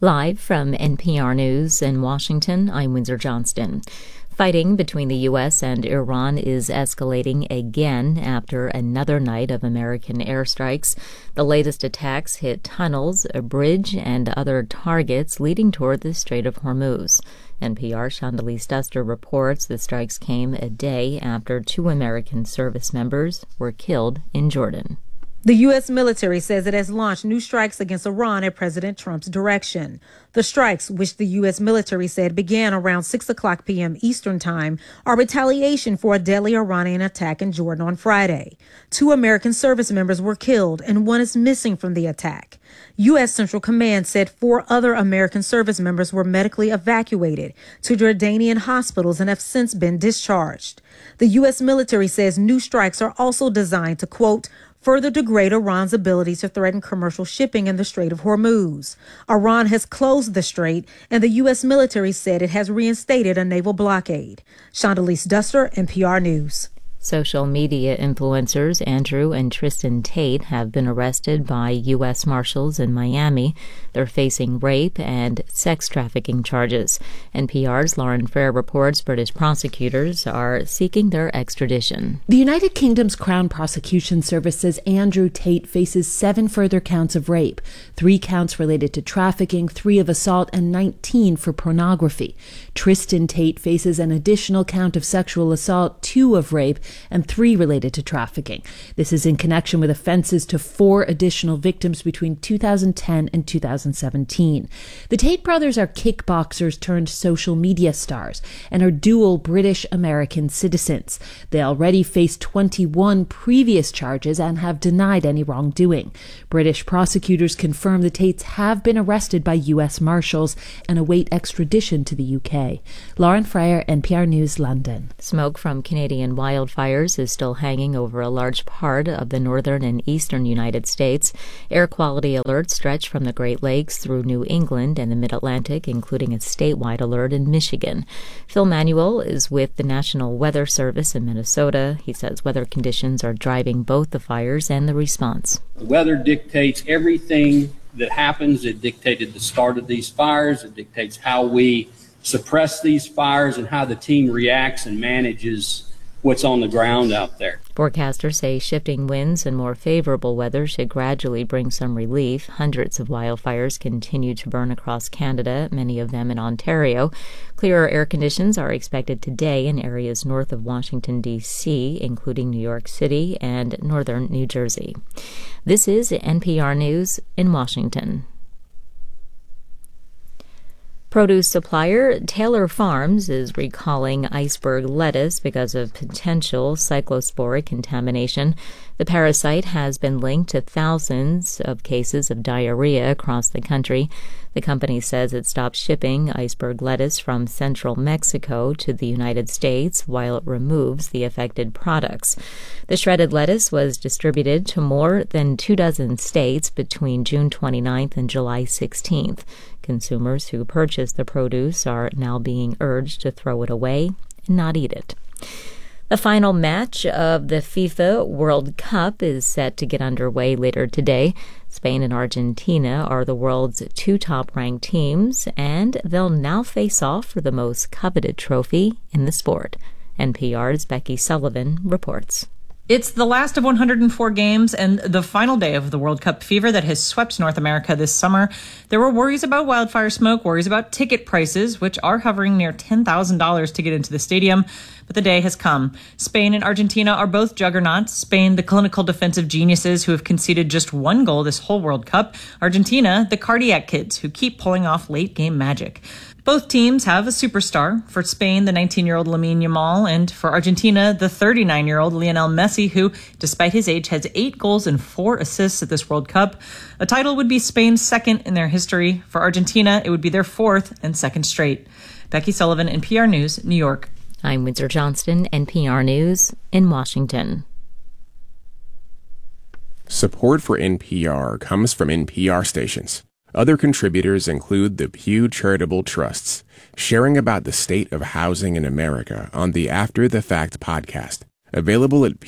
Live from NPR News in Washington, I'm Windsor Johnston. Fighting between the U.S. and Iran is escalating again after another night of American airstrikes. The latest attacks hit tunnels, a bridge, and other targets leading toward the Strait of Hormuz. NPR's Chandalise Duster reports the strikes came a day after 2 American service members were killed in Jordan. The U.S. military says it has launched new strikes against Iran at President Trump's direction. The strikes, which the U.S. military said began around 6 o'clock p.m. Eastern Time, are retaliation for a deadly Iranian attack in Jordan on Friday. 2 American service members were killed and 1 is missing from the attack. U.S. Central Command said 4 other American service members were medically evacuated to Jordanian hospitals and have since been discharged. The U.S. military says new strikes are also designed to, quote, further degrade Iran's ability to threaten commercial shipping in the Strait of Hormuz. Iran has closed the strait, and the U.S. military said it has reinstated a naval blockade. Chandalise Duster, NPR News. Social media influencers Andrew and Tristan Tate have been arrested by U.S. Marshals in Miami. They're facing rape and sex trafficking charges. NPR's Lauren Frere reports British prosecutors are seeking their extradition. The United Kingdom's Crown Prosecution Service says Andrew Tate faces 7 further counts of rape, 3 counts related to trafficking, 3 of assault, and 19 for pornography. Tristan Tate faces an additional count of sexual assault, 2 of rape, and 3 related to trafficking. This is in connection with offenses to 4 additional victims between 2010 and 2017. The Tate brothers are kickboxers turned social media stars and are dual British-American citizens. They already face 21 previous charges and have denied any wrongdoing. British prosecutors confirm the Tates have been arrested by U.S. Marshals and await extradition to the U.K. Lauren Frere, NPR News, London. Smoke from Canadian wildfires is still hanging over a large part of the northern and eastern United States. Air quality alerts stretch from the Great Lakes through New England and the Mid-Atlantic, including a statewide alert in Michigan. Phil Manuel is with the National Weather Service in Minnesota. He says weather conditions are driving both the fires and the response. The weather dictates everything that happens. It dictated the start of these fires. It dictates how we suppress these fires and how the team reacts and manages what's on the ground out there. Forecasters say shifting winds and more favorable weather should gradually bring some relief. Hundreds of wildfires continue to burn across Canada, many of them in Ontario. Clearer air conditions are expected today in areas north of Washington, D.C., including New York City and northern New Jersey. This is NPR News in Washington. Produce supplier Taylor Farms is recalling iceberg lettuce because of potential cyclosporic contamination. The parasite has been linked to thousands of cases of diarrhea across the country. The company says it stopped shipping iceberg lettuce from central Mexico to the United States while it removes the affected products. The shredded lettuce was distributed to more than 24 states between June 29th and July 16th. Consumers who purchase the produce are now being urged to throw it away and not eat it. The final match of the FIFA World Cup is set to get underway later today. Spain and Argentina are the world's 2 top-ranked teams, and they'll now face off for the most coveted trophy in the sport. NPR's Becky Sullivan reports. It's the last of 104 games and the final day of the World Cup fever that has swept North America this summer. There were worries about wildfire smoke, worries about ticket prices, which are hovering near $10,000 to get into the stadium. But the day has come. Spain and Argentina are both juggernauts. Spain, the clinical defensive geniuses who have conceded just 1 goal this whole World Cup. Argentina, the cardiac kids who keep pulling off late-game magic. Both teams have a superstar. For Spain, the 19-year-old Lamine Yamal, and for Argentina, the 39-year-old Lionel Messi, who, despite his age, has 8 goals and 4 assists at this World Cup. A title would be Spain's 2nd in their history. For Argentina, it would be their 4th and 2nd straight. Becky Sullivan, NPR News, New York. I'm Windsor Johnston, NPR News in Washington. Support for NPR comes from NPR stations. Other contributors include the Pew Charitable Trusts, sharing about the state of housing in America on the After the Fact podcast, available at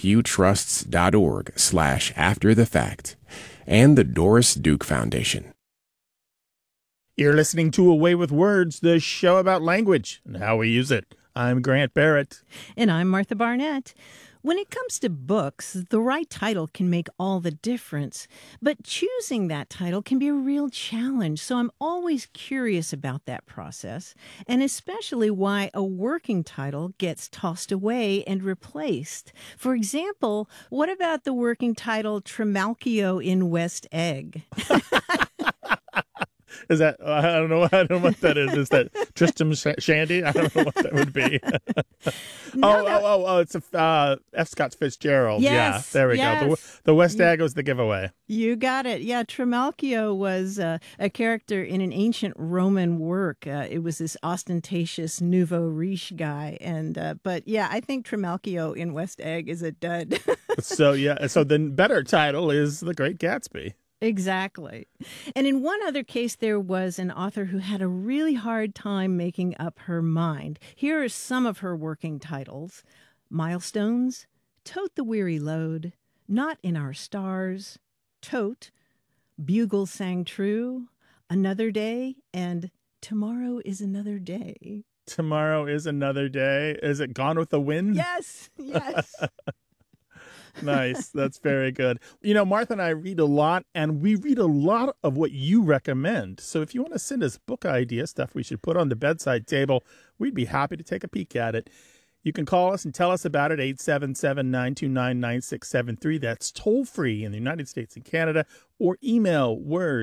pewtrusts.org/afterthefact, and the Doris Duke Foundation. You're listening to A Way with Words, the show about language and how we use it. I'm Grant Barrett. And I'm Martha Barnett. When it comes to books, the right title can make all the difference, but choosing that title can be a real challenge. So I'm always curious about that process, and especially why a working title gets tossed away and replaced. For example, what about the working title Trimalchio in West Egg? Is that, I don't know what that is. Is that Tristram Shandy? I don't know what that would be. It's F. Scott Fitzgerald. Yes, yeah, there we go. The West Egg was the giveaway. You got it. Yeah, Trimalchio was a character in an ancient Roman work. It was this ostentatious nouveau riche guy. But yeah, I think Trimalchio in West Egg is a dud. So the better title is The Great Gatsby. Exactly. And in one other case, there was an author who had a really hard time making up her mind. Here are some of her working titles: Milestones, Tote the Weary Load, Not in Our Stars, Tote, Bugle Sang True, Another Day, and Tomorrow is Another Day. Tomorrow is Another Day. Is it Gone with the Wind? Yes. Nice. That's very good. You know, Martha and I read a lot, and we read a lot of what you recommend. So if you want to send us book ideas, stuff we should put on the bedside table, we'd be happy to take a peek at it. You can call us and tell us about it, 877-929-9673. That's toll free in the United States and Canada, or email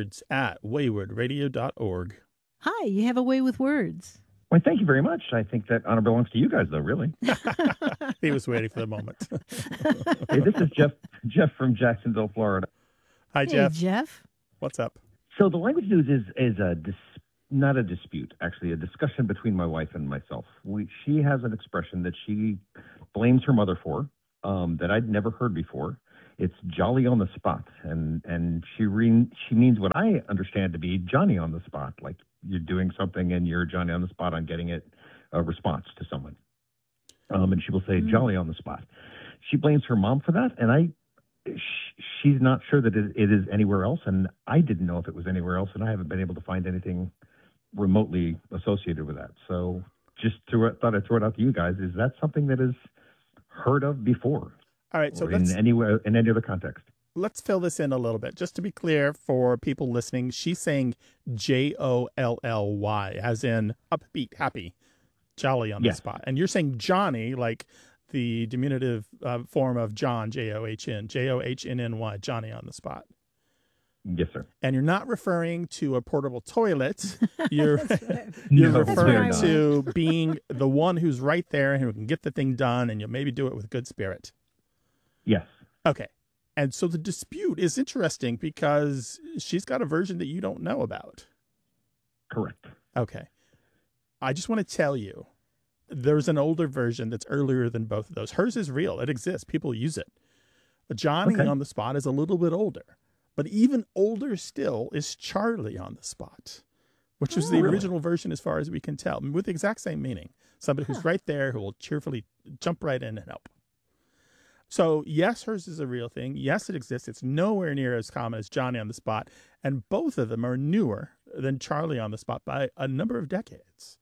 words@waywardradio.org. Hi, you have a way with words. Well, thank you very much. I think that honor belongs to you guys, though, really. He was waiting for the moment. Hey, this is Jeff from Jacksonville, Florida. Hi, Jeff. Hey, Jeff. What's up? So the language news is not a dispute, actually, a discussion between my wife and myself. She has an expression that she blames her mother for that I'd never heard before. It's jolly on the spot, and she means what I understand to be Johnny on the spot, like you're doing something and you're Johnny on the spot on getting a response to someone. And she will say jolly on the spot. She blames her mom for that, and she's not sure that it is anywhere else, and I didn't know if it was anywhere else, and I haven't been able to find anything remotely associated with that. So just thought I'd throw it out to you guys. Is that something that is heard of before? All right, so in any other context? Let's fill this in a little bit. Just to be clear for people listening, she's saying Jolly, as in upbeat, happy, jolly on the spot. And you're saying Johnny, like the diminutive form of John, John, Johnnny, Johnny on the spot. Yes, sir. And you're not referring to a portable toilet. You're referring to being the one who's right there and who can get the thing done, and you'll maybe do it with good spirit. Yes. Okay. And so the dispute is interesting because she's got a version that you don't know about. Correct. Okay. I just want to tell you, there's an older version that's earlier than both of those. Hers is real. It exists. People use it. Johnny on the spot is a little bit older. But even older still is Charlie on the spot, which was the original version as far as we can tell, with the exact same meaning. Somebody who's right there who will cheerfully jump right in and help. So, yes, hers is a real thing. Yes, it exists. It's nowhere near as common as Johnny on the spot. And both of them are newer than Charlie on the spot by a number of decades.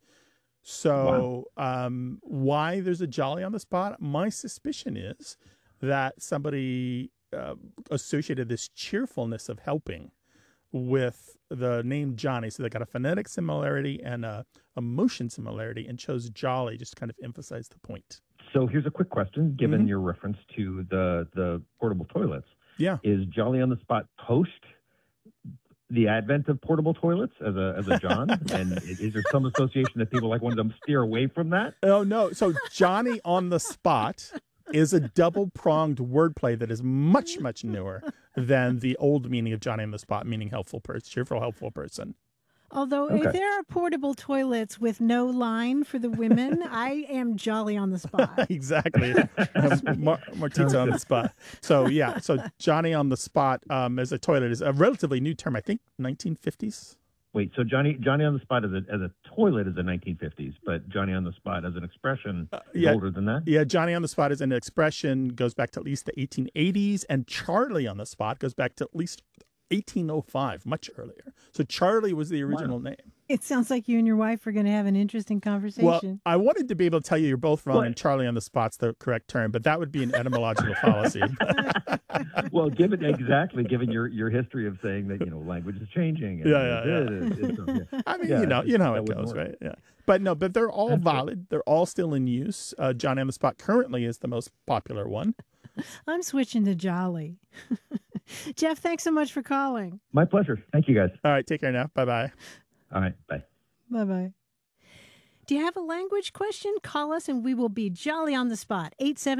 So why there's a Jolly on the spot? My suspicion is that somebody associated this cheerfulness of helping with the name Johnny. So they got a phonetic similarity and a emotion similarity and chose Jolly just to kind of emphasize the point. So here's a quick question, given your reference to the portable toilets. Yeah. Is Jolly on the spot post the advent of portable toilets as a John? And is there some association that people wanted to steer away from that? Oh, no. So Johnny on the spot is a double-pronged wordplay that is much, much newer than the old meaning of Johnny on the spot, meaning helpful person, cheerful, helpful person. Although if there are portable toilets with no line for the women, I am Jolly on the spot. Exactly. Martita on the spot. So, yeah. So Johnny on the spot as a toilet is a relatively new term, I think 1950s. Wait, so Johnny on the spot as a toilet is the 1950s, but Johnny on the spot as an expression is older than that? Yeah, Johnny on the spot as an expression goes back to at least the 1880s, and Charlie on the spot goes back to at least 1805, much earlier. So Charlie was the original name. It sounds like you and your wife are going to have an interesting conversation. Well, I wanted to be able to tell you you're both wrong and Charlie on the spot's the correct term, but that would be an etymological fallacy. Well, given your history of saying that, language is changing. And I mean, you know how it goes, right? Yeah. But they're all valid. They're all still in use. Johnny on the Spot currently is the most popular one. I'm switching to Jolly. Jeff, thanks so much for calling. My pleasure. Thank you, guys. All right. Take care now. Bye-bye. All right. Bye. Bye-bye. Do you have a language question? Call us and we will be jolly on the spot.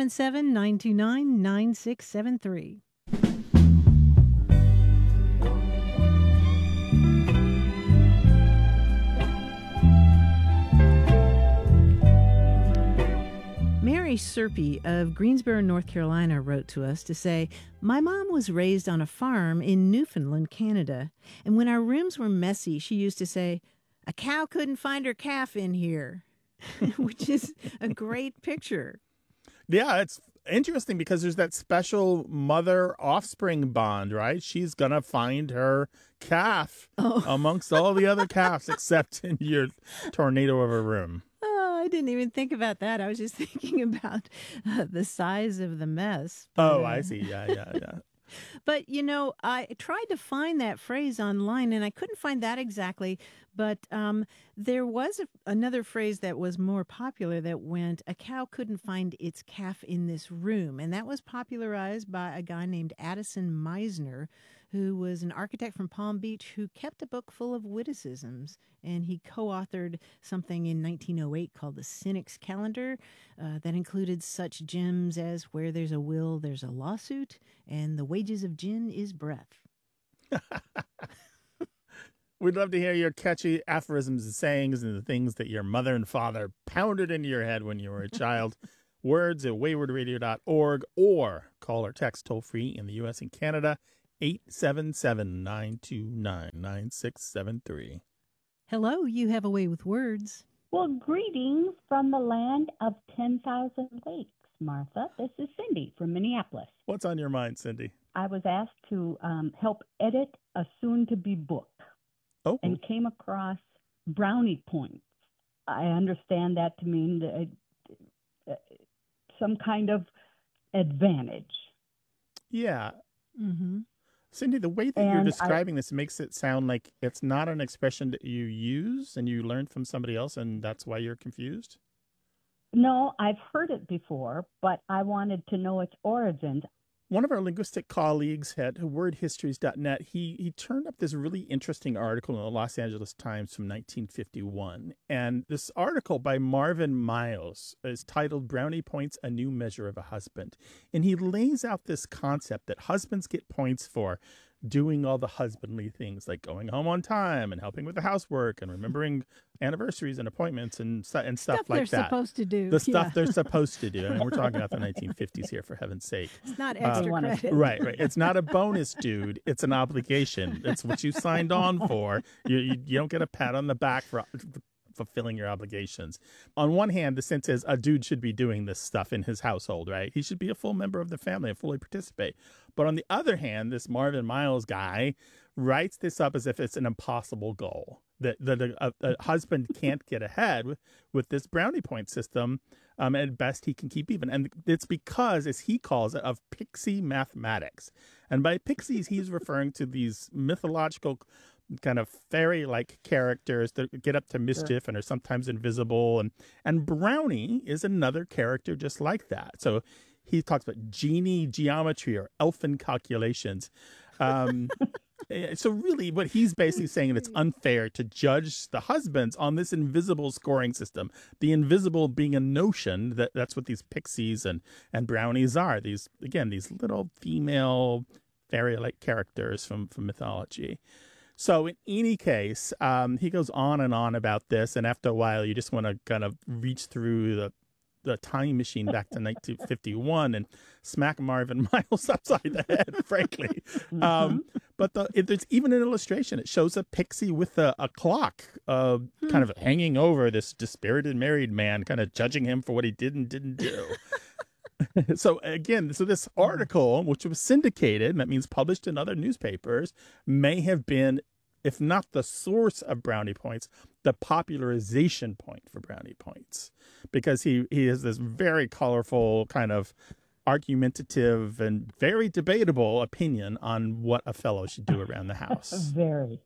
877-929-9673. Mary Serpy of Greensboro, North Carolina, wrote to us to say, "My mom was raised on a farm in Newfoundland, Canada, and when our rooms were messy, she used to say, 'A cow couldn't find her calf in here,'" which is a great picture. Yeah, it's interesting because there's that special mother-offspring bond, right? She's going to find her calf amongst all the other calves except in your tornado of a room. I didn't even think about that. I was just thinking about the size of the mess. But, I see. Yeah. But, I tried to find that phrase online, and I couldn't find that exactly. But there was another phrase that was more popular that went, "A cow couldn't find its calf in this room." And that was popularized by a guy named Addison Meisner, who was an architect from Palm Beach who kept a book full of witticisms. And he co-authored something in 1908 called the Cynic's Calendar that included such gems as "Where there's a will, there's a lawsuit," and "The wages of gin is breath." We'd love to hear your catchy aphorisms and sayings and the things that your mother and father pounded into your head when you were a child. Words at waywardradio.org or call or text toll free in the U.S. and Canada, 877-929-9673. Hello, you have a way with words. Well, greetings from the land of 10,000 lakes, Martha. This is Cindy from Minneapolis. What's on your mind, Cindy? I was asked to help edit a soon-to-be book and came across brownie points. I understand that to mean some kind of advantage. Yeah. Mm-hmm. Cindy, the way that you're describing this makes it sound like it's not an expression that you use and you learned from somebody else, and that's why you're confused? No, I've heard it before, but I wanted to know its origins. One of our linguistic colleagues at wordhistories.net, he turned up this really interesting article in the Los Angeles Times from 1951. And this article by Marvin Miles is titled "Brownie Points, A New Measure of a Husband." And he lays out this concept that husbands get points for doing all the husbandly things like going home on time and helping with the housework and remembering anniversaries and appointments and stuff like that. They're supposed to do. The stuff they're supposed to do. I mean, we're talking about the 1950s here, for heaven's sake. It's not extra credit. Right. It's not a bonus, dude. It's an obligation. It's what you signed on for. You don't get a pat on the back for fulfilling your obligations. On one hand, the sense is a dude should be doing this stuff in his household, right? He should be a full member of the family and fully participate. But on the other hand, this Marvin Miles guy writes this up as if it's an impossible goal, that a husband can't get ahead with this brownie point system. At best, he can keep even. And it's because, as he calls it, of pixie mathematics. And by pixies, he's referring to these mythological kind of fairy-like characters that get up to mischief and are sometimes invisible. And Brownie is another character just like that. So he talks about genie geometry or elfin calculations. So really what he's basically saying, it's unfair to judge the husbands on this invisible scoring system. The invisible being a notion that's what these pixies and brownies are. These little female fairy-like characters from mythology. So in any case, he goes on and on about this, and after a while, you just want to kind of reach through the time machine back to 1951 and smack Marvin Miles upside the head, frankly. But there's even an illustration. It shows a pixie with a clock kind of hanging over this dispirited married man, kind of judging him for what he did and didn't do. So again, this article, which was syndicated, and that means published in other newspapers, may have been, if not the source of brownie points, the popularization point for brownie points, because he has this very colorful, kind of argumentative and very debatable opinion on what a fellow should do around the house. Very.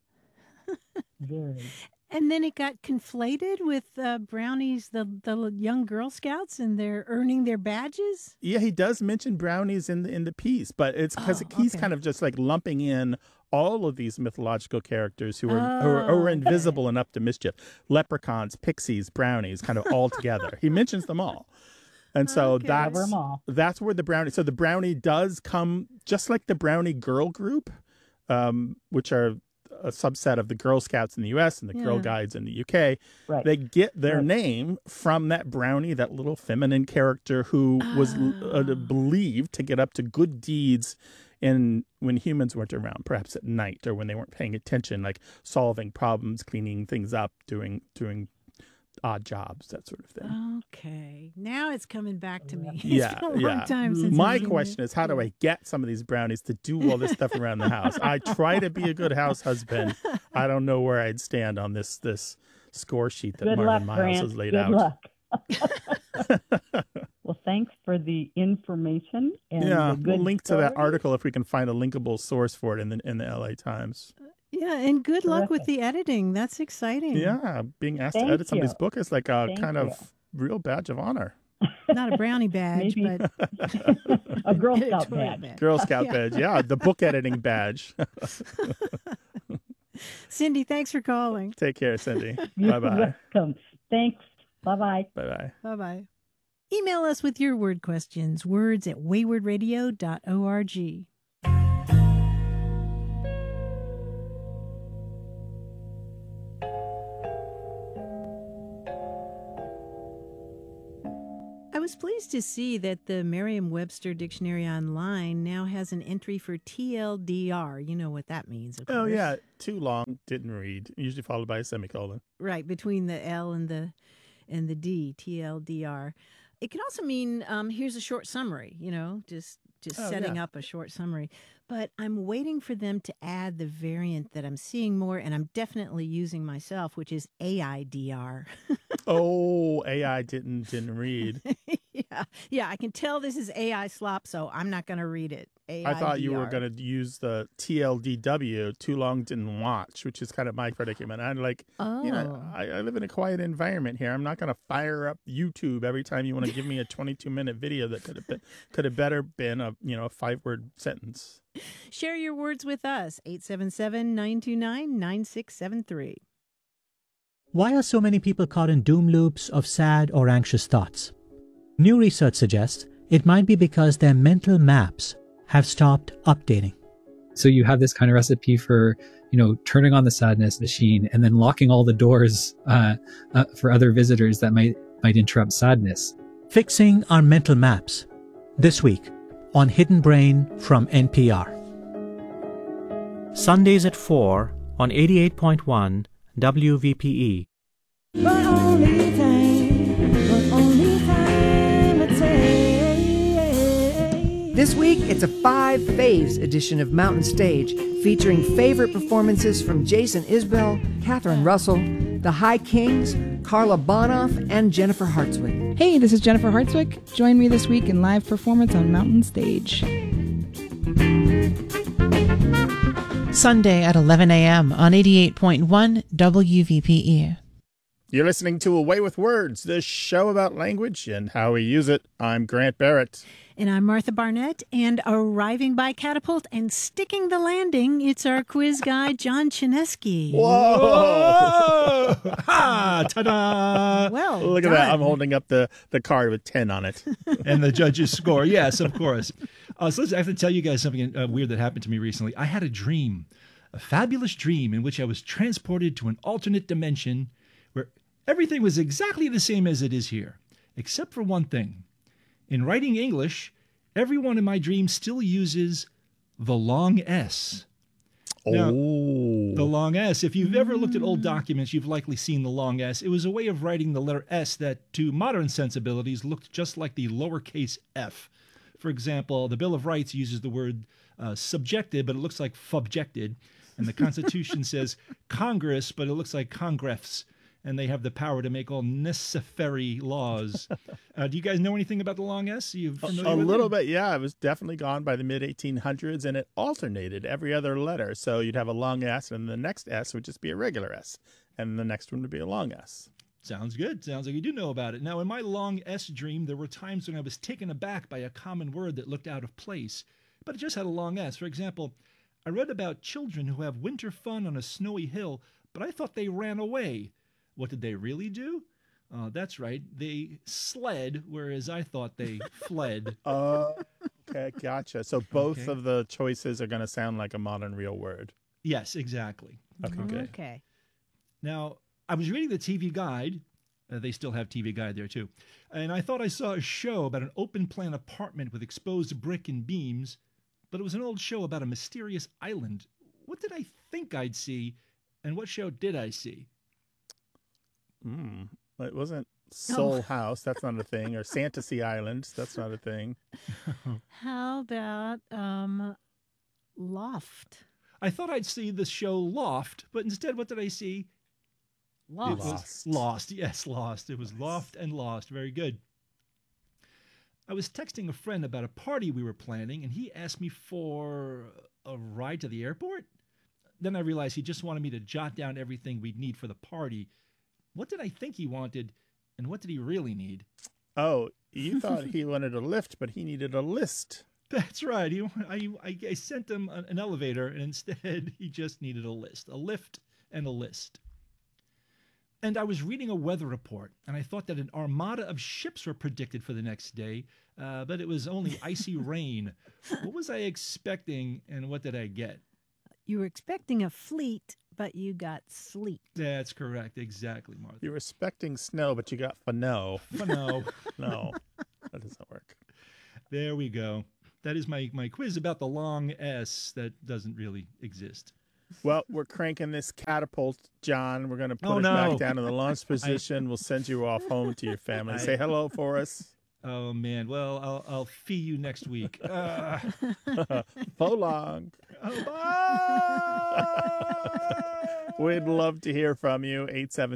And then it got conflated with brownies, the young Girl Scouts, and they're earning their badges. Yeah, he does mention brownies in the piece, but it's because he's kind of just like lumping in all of these mythological characters who are invisible and up to mischief. Leprechauns, pixies, brownies, kind of all together. He mentions them all. And so that's where the brownie. So the brownie does come just like the Brownie Girl Group, which are a subset of the Girl Scouts in the U.S. and the Girl Guides in the U.K. Right. They get their name from that brownie, that little feminine character who was believed to get up to good deeds when humans weren't around, perhaps at night or when they weren't paying attention, like solving problems, cleaning things up, doing odd jobs, that sort of thing. Okay. Now it's coming back to me. Yeah, it's been a long time since my question is, how do I get some of these brownies to do all this stuff around the house? I try to be a good house husband. I don't know where I'd stand on this score sheet that Marvin Miles has laid out. Good luck. Well, thanks for the information. And we'll link to that article if we can find a linkable source for it in the LA Times. Yeah, and good luck with the editing. That's exciting. Yeah, being asked to edit somebody's book is like a kind of real badge of honor. Not a brownie badge, but a Girl Scout badge. Girl Scout badge, yeah, the book editing badge. Cindy, thanks for calling. Take care, Cindy. You're Bye-bye. welcome. Thanks. Bye-bye. Bye-bye. Bye-bye. Email us with your word questions, words@waywardradio.org. I was pleased to see that the Merriam-Webster Dictionary Online now has an entry for TLDR. You know what that means, of course. Oh, yeah. Too long, didn't read. Usually followed by a semicolon. Right, between the L and the D, TLDR. It can also mean, here's a short summary, just setting up a short summary. But I'm waiting for them to add the variant that I'm seeing more, and I'm definitely using myself, which is AIDR. Oh, AI didn't read. Yeah, I can tell this is AI slop, so I'm not going to read it. AIDR. I thought you were going to use the TLDW, too long didn't watch, which is kind of my predicament. I'm like, I live in a quiet environment here. I'm not going to fire up YouTube every time you want to give me a 22-minute video that could have better been a 5-word sentence. Share your words with us, 877-929-9673. Why are so many people caught in doom loops of sad or anxious thoughts? New research suggests it might be because their mental maps have stopped updating. So you have this kind of recipe for, turning on the sadness machine and then locking all the doors for other visitors that might interrupt sadness. Fixing our mental maps. This week on Hidden Brain from NPR. Sundays at 4 on 88.1 WVPE. But only time to take. This week, it's a 5 Faves edition of Mountain Stage, featuring favorite performances from Jason Isbell, Catherine Russell, the High Kings, Carla Bonoff, and Jennifer Hartswick. Hey, this is Jennifer Hartswick. Join me this week in live performance on Mountain Stage. Sunday at 11 a.m. on 88.1 WVPE. You're listening to Away with Words, the show about language and how we use it. I'm Grant Barrett. And I'm Martha Barnett. And arriving by catapult and sticking the landing, it's our quiz guy, John Chinesky. Whoa! Ha! Ta-da! Well, look at that. I'm holding up the card with 10 on it. And the judge's score. Yes, of course. So I have to tell you guys something weird that happened to me recently. I had a dream, a fabulous dream in which I was transported to an alternate dimension where everything was exactly the same as it is here, except for one thing. In writing English, everyone in my dream still uses the long S. Now, The long S. If you've ever looked at old documents, you've likely seen the long S. It was a way of writing the letter S that, to modern sensibilities, looked just like the lowercase f. For example, the Bill of Rights uses the word subjected, but it looks like fubjected. And the Constitution says Congress, but it looks like congreffs. And they have the power to make all necessary laws. Do you guys know anything about the long S? You a little bit, yeah. It was definitely gone by the mid-1800s, and it alternated every other letter. So you'd have a long S, and the next S would just be a regular S, and the next one would be a long S. Sounds good. Sounds like you do know about it. Now, in my long S dream, there were times when I was taken aback by a common word that looked out of place, but it just had a long S. For example, I read about children who have winter fun on a snowy hill, but I thought they ran away. What did they really do? That's right. They sled, whereas I thought they fled. Okay, gotcha. So both of the choices are going to sound like a modern real word. Yes, exactly. Okay, good. Okay. Now, I was reading the TV Guide. They still have TV Guide there, too. And I thought I saw a show about an open-plan apartment with exposed brick and beams, but it was an old show about a mysterious island. What did I think I'd see, and what show did I see? It wasn't Soul House. That's not a thing. Or Fantasy Island. That's not a thing. How about Loft? I thought I'd see the show Loft, but instead, what did I see? Lost. Lost. Yes, Lost. It was Loft and Lost. Very good. I was texting a friend about a party we were planning, and he asked me for a ride to the airport. Then I realized he just wanted me to jot down everything we'd need for the party. What did I think he wanted, and what did he really need? Oh, you thought he wanted a lift, but he needed a list. That's right. I sent him an elevator, and instead he just needed a list, a lift and a list. And I was reading a weather report, and I thought that an armada of ships were predicted for the next day, but it was only icy rain. What was I expecting, and what did I get? You were expecting a fleet, but you got sleet. That's correct. Exactly, Martha. You were expecting snow, but you got fano. Fano. No, that doesn't work. There we go. That is my quiz about the long S that doesn't really exist. Well, we're cranking this catapult, John. We're going to put it back down in the launch position. We'll send you off home to your family. Say hello for us. Oh, man. Well, I'll fee you next week. So long. We'd love to hear from you.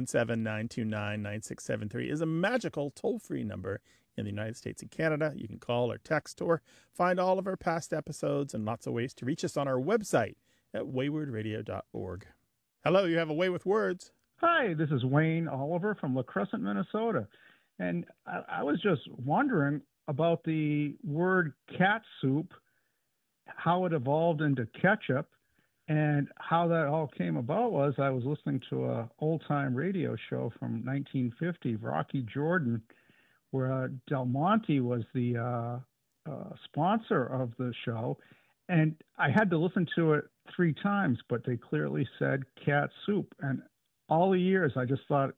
877-929-9673 is a magical toll-free number in the United States and Canada. You can call or text or find all of our past episodes and lots of ways to reach us on our website at waywardradio.org. Hello, you have a way with words. Hi, this is Wayne Oliver from La Crescent, Minnesota. And I was just wondering about the word cat soup, how it evolved into ketchup, and how that all came about was I was listening to an old-time radio show from 1950, Rocky Jordan, where Del Monte was the sponsor of the show. And I had to listen to it 3 times, but they clearly said cat soup. And all the years, I just thought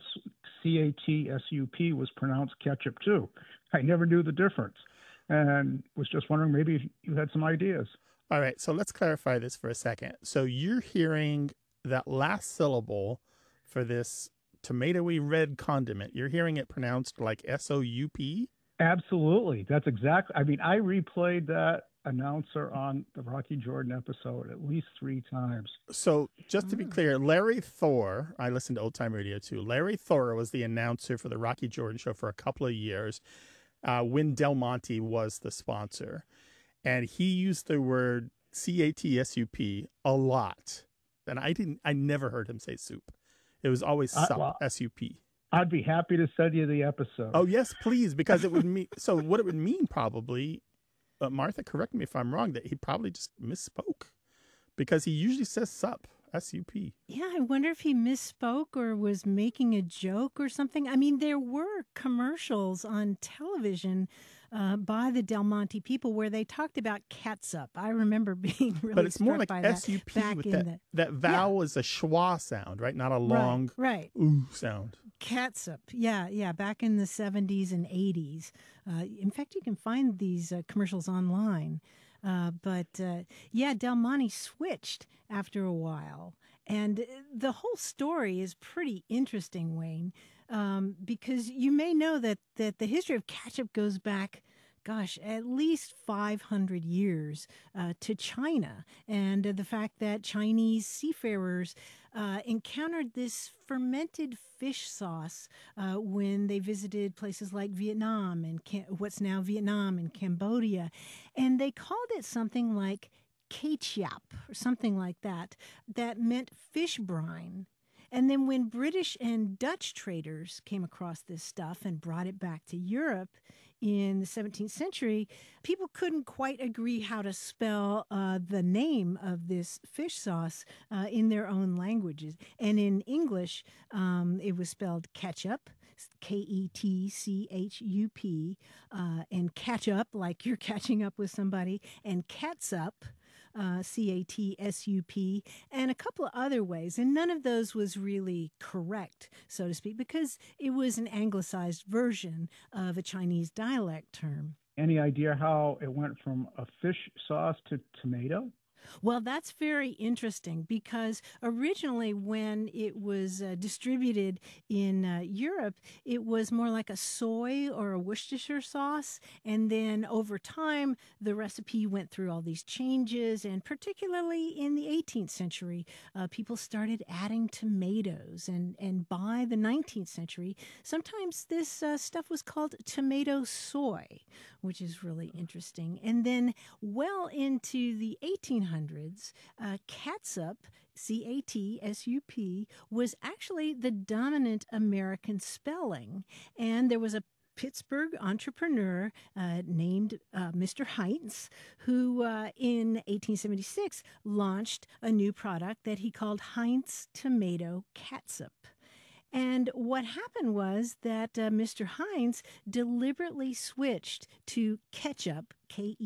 C-A-T-S-U-P was pronounced ketchup too. I never knew the difference and was just wondering maybe you had some ideas. All right, so let's clarify this for a second. So you're hearing that last syllable for this tomatoey red condiment. You're hearing it pronounced like S-O-U-P? Absolutely. That's exactly. I mean, I replayed that announcer on the Rocky Jordan episode at least 3 times. So just to be clear, Larry Thor, I listened to Old Time Radio too. Larry Thor was the announcer for the Rocky Jordan show for a couple of years when Del Monte was the sponsor. And he used the word C-A-T-S-U-P a lot. And I never heard him say soup. It was always sup, S-U-P. I'd be happy to send you the episode. Oh, yes, please, because it would mean, so what it would mean probably, Martha, correct me if I'm wrong, that he probably just misspoke because he usually says sup, S-U-P. Yeah, I wonder if he misspoke or was making a joke or something. I mean, there were commercials on television by the Del Monte people where they talked about catsup. I remember being really But it's more like by S-U-P that with that vowel is a schwa sound, right? Not a long ooh sound. Catsup. Yeah, back in the 70s and 80s. In fact, you can find these commercials online. But Del Monte switched after a while. And the whole story is pretty interesting, Wayne, because you may know that the history of ketchup goes back, gosh, at least 500 years to China, and the fact that Chinese seafarers encountered this fermented fish sauce when they visited places like Vietnam and what's now Vietnam and Cambodia, and they called it something like ketchup or something like that, that meant fish brine. And then when British and Dutch traders came across this stuff and brought it back to Europe in the 17th century, people couldn't quite agree how to spell the name of this fish sauce in their own languages. And in English, it was spelled ketchup, Ketchup, and catch up, like you're catching up with somebody, and catsup, Catsup, and a couple of other ways. And none of those was really correct, so to speak, because it was an anglicized version of a Chinese dialect term. Any idea how it went from a fish sauce to tomato? Well, that's very interesting because originally when it was distributed in Europe, it was more like a soy or a Worcestershire sauce. And then over time, the recipe went through all these changes. And particularly in the 18th century, people started adding tomatoes. And by the 19th century, sometimes this stuff was called tomato soy, which is really interesting. And then well into the 1800s, catsup, Catsup, was actually the dominant American spelling. And there was a Pittsburgh entrepreneur named Mr. Heinz, who in 1876 launched a new product that he called Heinz Tomato Catsup. And what happened was that Mr. Heinz deliberately switched to ketchup,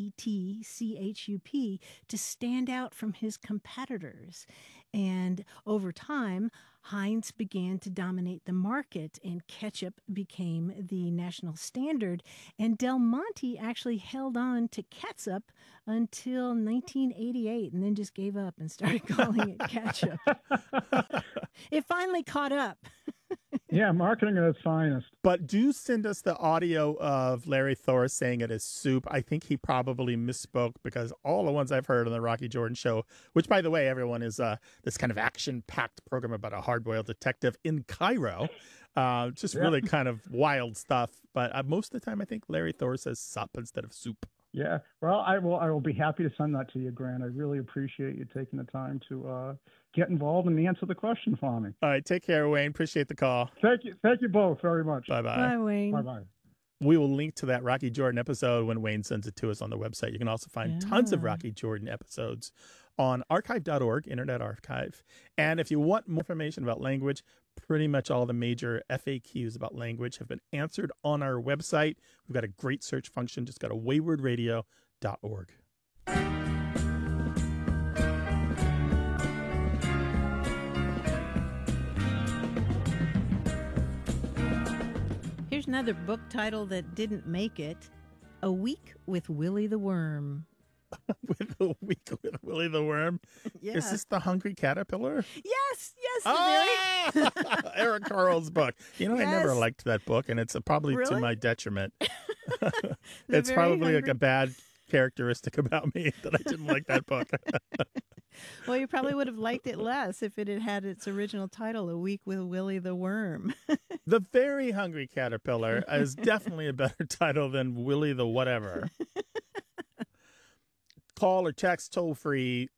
Ketchup, to stand out from his competitors. And over time, Heinz began to dominate the market, and ketchup became the national standard. And Del Monte actually held on to catsup until 1988, and then just gave up and started calling it ketchup. It finally caught up. Yeah, marketing at its finest. But do send us the audio of Larry Thor saying it is soup. I think he probably misspoke because all the ones I've heard on the Rocky Jordan Show, which, by the way, everyone is this kind of action-packed program about a hard-boiled detective in Cairo. Really kind of wild stuff. But most of the time, I think Larry Thor says sup instead of soup. Yeah, well, I will be happy to send that to you, Grant. I really appreciate you taking the time to get involved and answer the question for me. All right, take care, Wayne. Appreciate the call. Thank you both very much. Bye-bye. Bye, Wayne. Bye-bye. We will link to that Rocky Jordan episode when Wayne sends it to us on the website. You can also find tons of Rocky Jordan episodes on archive.org, Internet Archive. And if you want more information about language, pretty much all the major FAQs about language have been answered on our website. We've got a great search function. Just go to waywardradio.org. Here's another book title that didn't make it, A Week with Willie the Worm. With A Week with Willie the Worm? Yeah. Is this the Hungry Caterpillar? Yes. Eric Carle's book. You know, Yes. I never liked that book, and it's probably to Really? my detriment. It's probably like a bad characteristic about me that I didn't like that book. Well, you probably would have liked it less if it had had its original title, A Week with Willie the Worm. The Very Hungry Caterpillar is definitely a better title than Willie the Whatever. Call or text toll free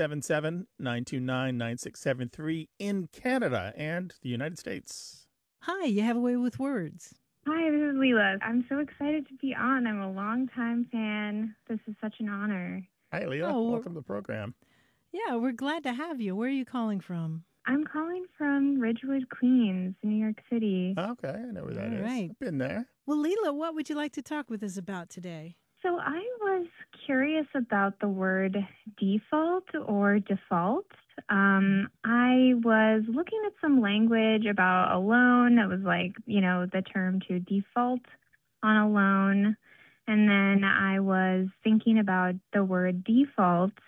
877-929-9673 in Canada and the United States. Hi, you have a way with words. Hi, this is Leela. I'm so excited to be on. I'm a longtime fan. This is such an honor. Hi, Leela. Oh, welcome to the program. Yeah, we're glad to have you. Where are you calling from? I'm calling from Ridgewood, Queens, New York City. Okay, I know where that is. Right. I've been there. Well, Leela, what would you like to talk with us about today? So I was curious about the word default or default. I was looking at some language about a loan that was like, the term to default on a loan. And then I was thinking about the word default,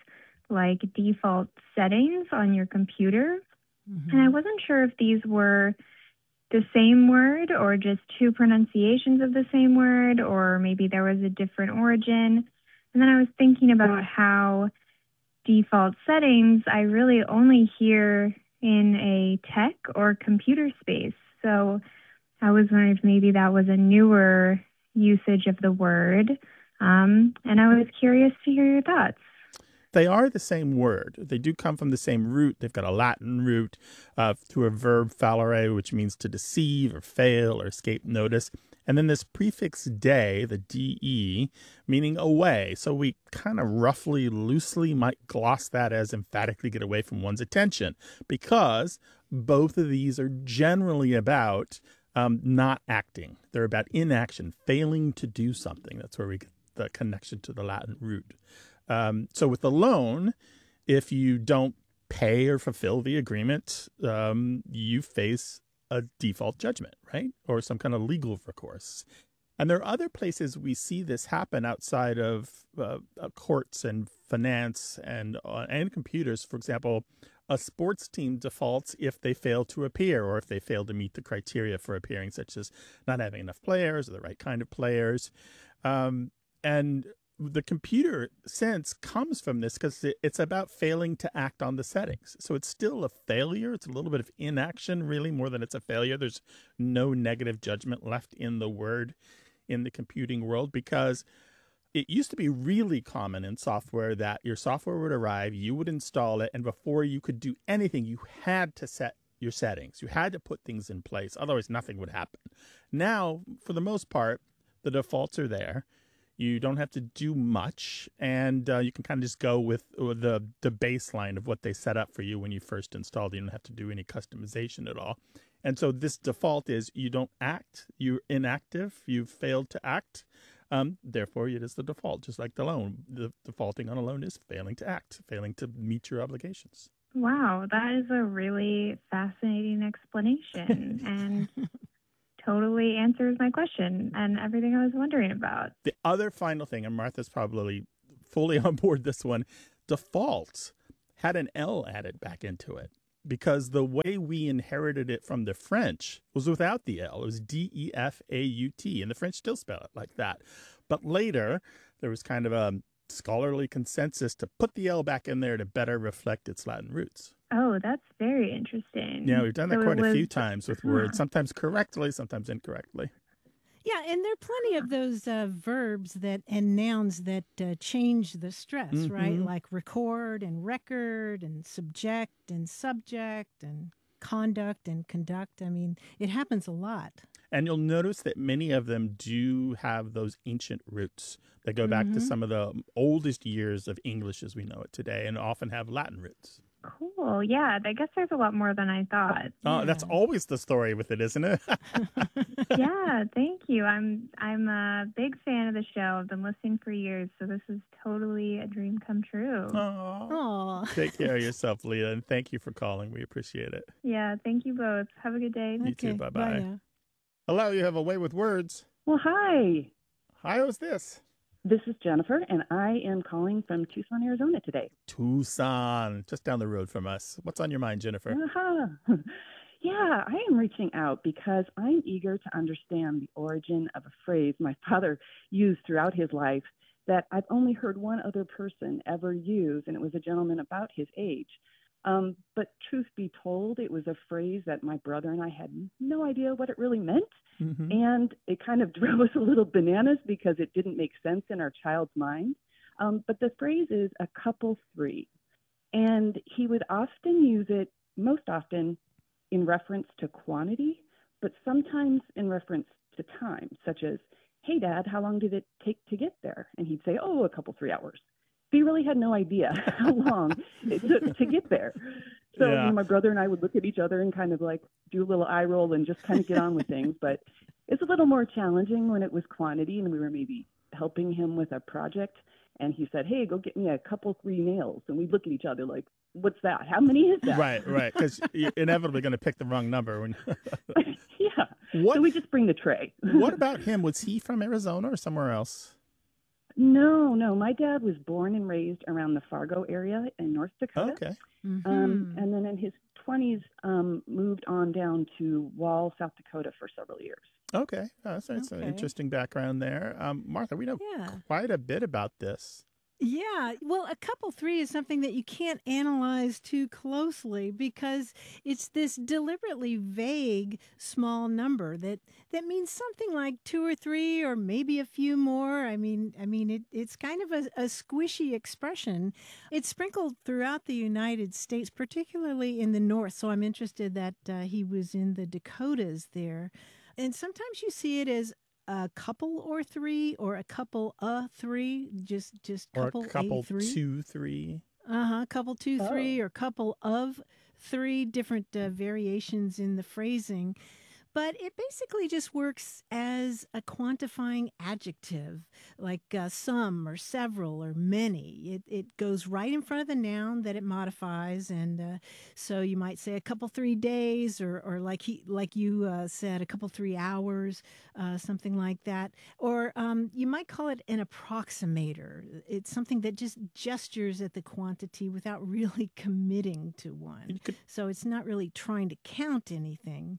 like default settings on your computer. And I wasn't sure if these were the same word or just two pronunciations of the same word, or maybe there was a different origin. And then I was thinking about how default settings I really only hear in a tech or computer space. So I was wondering if maybe that was a newer usage of the word. And I was curious to hear your thoughts. They are the same word. They do come from the same root. They've got a Latin root through a verb fallere, which means to deceive or fail or escape notice. And then this prefix de, the de, meaning away. So we kind of roughly, loosely might gloss that as emphatically get away from one's attention, because both of these are generally about not acting. They're about inaction, failing to do something. That's where we get the connection to the Latin root. So with the loan, if you don't pay or fulfill the agreement, you face a default judgment, right? Or some kind of legal recourse. And there are other places we see this happen outside of courts and finance and computers. For example, a sports team defaults if they fail to appear or if they fail to meet the criteria for appearing, such as not having enough players or the right kind of players. And the computer sense comes from this because it's about failing to act on the settings. So it's still a failure. It's a little bit of inaction, really, more than it's a failure. There's no negative judgment left in the word in the computing world, because it used to be really common in software that your software would arrive, you would install it, and before you could do anything, you had to set your settings. You had to put things in place. Otherwise, nothing would happen. Now, for the most part, the defaults are there. You don't have to do much, and you can kind of just go with the baseline of what they set up for you when you first installed it. You don't have to do any customization at all. And so this default is you don't act, you're inactive, you've failed to act. Therefore, it is the default, just like the loan. The defaulting on a loan is failing to act, failing to meet your obligations. Wow, that is a really fascinating explanation. And totally answers my question and everything I was wondering about. The other final thing, and Martha's probably fully on board this one, default had an L added back into it, because the way we inherited it from the French was without the L. It was D-E-F-A-U-T, and the French still spell it like that. But later, there was kind of a scholarly consensus to put the L back in there to better reflect its Latin roots. Oh, that's very interesting. Yeah, we've done that quite a few times with words, sometimes correctly, sometimes incorrectly. Yeah, and there are plenty of those verbs and nouns that change the stress, right? Like record and record and subject and subject and conduct and conduct. I mean, it happens a lot. And you'll notice that many of them do have those ancient roots that go back to some of the oldest years of English as we know it today, and often have Latin roots. Cool. Yeah, I guess there's a lot more than I thought. Oh, that's always the story with it, isn't it? Yeah, thank you. I'm a big fan of the show. I've been listening for years, so this is totally a dream come true. Aww. Take care of yourself, Leah, and thank you for calling. We appreciate it. Yeah, thank you both. Have a good day. You too. Bye-bye. Hello, you have a way with words. Well, hi. Hi, who's this? This is Jennifer, and I am calling from Tucson, Arizona today. Tucson, just down the road from us. What's on your mind, Jennifer? Yeah, I am reaching out because I'm eager to understand the origin of a phrase my father used throughout his life that I've only heard one other person ever use, and it was a gentleman about his age. But truth be told, it was a phrase that my brother and I had no idea what it really meant. And it kind of drove us a little bananas because it didn't make sense in our child's mind. But the phrase is a couple three. And he would often use it, most often, in reference to quantity, but sometimes in reference to time, such as, hey, Dad, how long did it take to get there? And he'd say, oh, a couple, 3 hours. He really had no idea how long it took to get there. So my brother and I would look at each other and kind of like do a little eye roll and just kind of get on with things. But it's a little more challenging when it was quantity and we were maybe helping him with a project. And he said, hey, go get me a couple, 3 nails. And we'd look at each other like, what's that? How many is that? Right. Because you're inevitably going to pick the wrong number. When So we just bring the tray. What about him? Was he from Arizona or somewhere else? No. My dad was born and raised around the Fargo area in North Dakota. Okay. And then in his 20s, moved on down to Wall, South Dakota for several years. Okay. That's an interesting background there. Martha, we know quite a bit about this. Yeah, well, a couple three is something that you can't analyze too closely because it's this deliberately vague small number that means something like 2 or 3 or maybe a few more. I mean, it's kind of a squishy expression. It's sprinkled throughout the United States, particularly in the North. So I'm interested that he was in the Dakotas there. And sometimes you see it as a couple or 3 or a couple 3, just couple, or a couple 3. 2, 3. Couple 2, 3 or couple of 3, different variations in the phrasing. But it basically just works as a quantifying adjective, like some or several or many. It goes right in front of the noun that it modifies, and so you might say a couple 3 days, or like you said, a couple 3 hours, something like that. Or you might call it an approximator. It's something that just gestures at the quantity without really committing to one. So it's not really trying to count anything.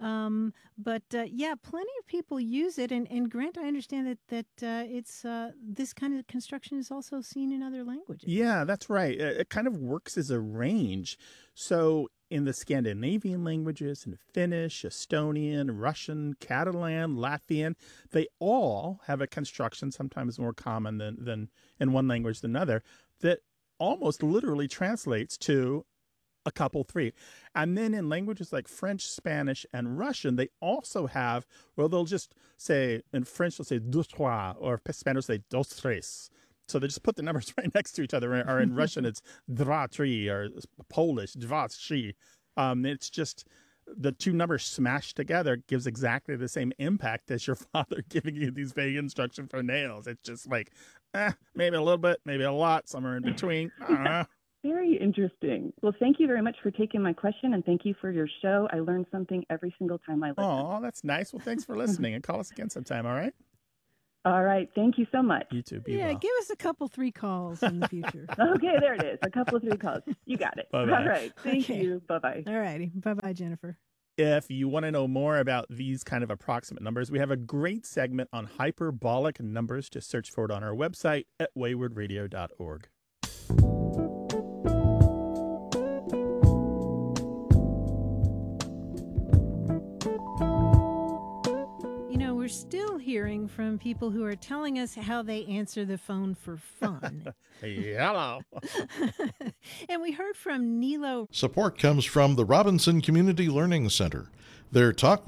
But plenty of people use it, and Grant, I understand that it's this kind of construction is also seen in other languages. Yeah, that's right. It kind of works as a range. So in the Scandinavian languages, in Finnish, Estonian, Russian, Catalan, Latvian, they all have a construction, sometimes more common than in one language than another, that almost literally translates to a couple 3. And then in languages like French, Spanish, and Russian, they also have, they'll just say, in French, they'll say deux, trois, or Spanish, they'll say dos, tres. So they just put the numbers right next to each other. Or in Russian, it's dva, tri, or Polish, dva, trzy. It's just the two numbers smashed together gives exactly the same impact as your father giving you these vague instructions for nails. It's just like, maybe a little bit, maybe a lot, somewhere in between. Very interesting. Well, thank you very much for taking my question, and thank you for your show. I learn something every single time I listen. Oh, that's nice. Well, thanks for listening, and call us again sometime, all right? All right. Thank you so much. You too. Be well. Give us a couple 3 calls in the future. Okay, there it is. A couple 3 calls. You got it. Bye-bye. All right. Thank you. Bye-bye. All righty. Bye-bye, Jennifer. If you want to know more about these kind of approximate numbers, we have a great segment on hyperbolic numbers. Just search for it on our website at waywardradio.org. We're still hearing from people who are telling us how they answer the phone for fun. Hello. And we heard from Nilo. Support comes from the Robinson Community Learning Center. Their Talk